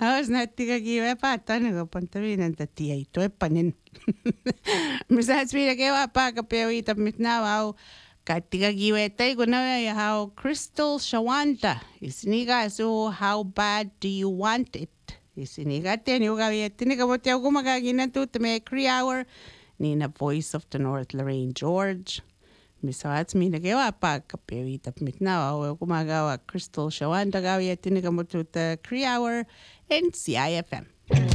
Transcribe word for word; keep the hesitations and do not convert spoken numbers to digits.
Ausnäyttikö kiiveä päättänyt, että viinen täti ei tuepanen. Mä saats vielä kevää paikapia viita, mitä nää au. Kattika kiiveä, että kun nää ja how Crystal Shawanda. Isiniga so how bad do you want it? Isiniga teen joka vietti, nikä voit jau kumakakin nää tuutta me Cree Hour. Niin a Voice of the North, Lorraine George. Mä saats minä kevää paikapia viita, mitä nää au. Kumakawa Crystal Shawanda kavietti, nikä voit tuutta Cree Hour. En C I F M.